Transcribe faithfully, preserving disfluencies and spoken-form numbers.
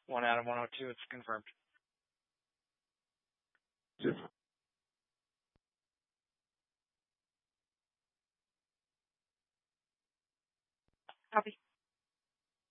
One out of one oh two. It's confirmed. Just Copy.